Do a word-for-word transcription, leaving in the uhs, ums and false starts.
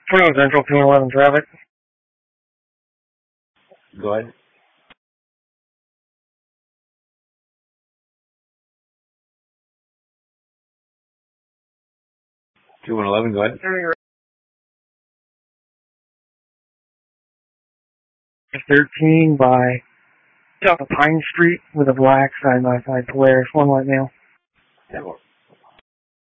twenty-one Central, two eleven traffic. Go ahead. two one eleven, go ahead. thirteen by Pine Street with a black side by side Polaris, one white male. ten more.